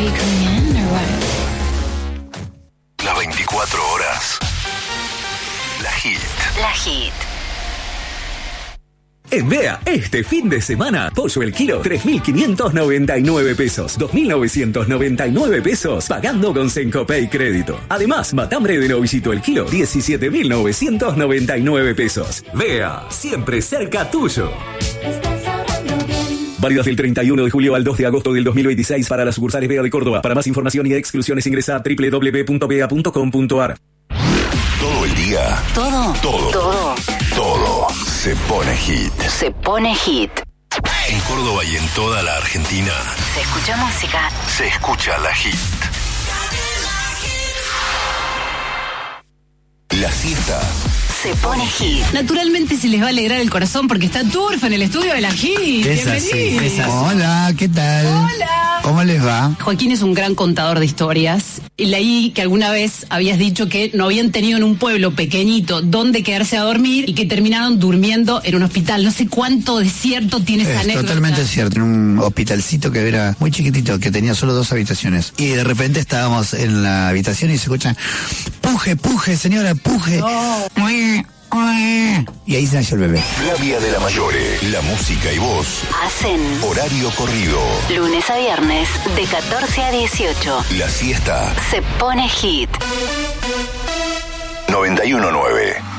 you coming in or what? Las 24 horas. La Hit. La Hit. En Bea, este fin de semana, pollo el kilo, 3.599 pesos, 2.999 pesos, pagando con Sencopay Crédito. Además, matambre de novillito el kilo, 17.999 pesos. Bea, siempre cerca tuyo. Válidas del 31 de julio al 2 de agosto del 2026 para las sucursales Bea de Córdoba. Para más información y exclusiones ingresa a www.bea.com.ar. Todo el día. Todo se pone hit. Se pone hit. En Córdoba y en toda la Argentina. Se escucha música. Se escucha la Hit. La siesta. Se pone hit. Naturalmente se les va a alegrar el corazón porque está Turfa en el estudio de la Hit. Bienvenido. Hola, ¿qué tal? Hola. ¿Cómo les va? Joaquín es un gran contador de historias. Y leí que alguna vez habías dicho que no habían tenido en un pueblo pequeñito donde quedarse a dormir y que terminaron durmiendo en un hospital. No sé cuánto de cierto tiene esa anécdota. Es totalmente cierto. En un hospitalcito que era muy chiquitito, que tenía solo 2 habitaciones. Y de repente estábamos en la habitación y se escucha: puje, puje, señora, puje. No. Y ahí se nació el bebé. Flavia de la Mayore. La música y voz. Hacen Horario corrido. lunes a viernes de 14 a 18. La siesta. Se pone hit. 91.9.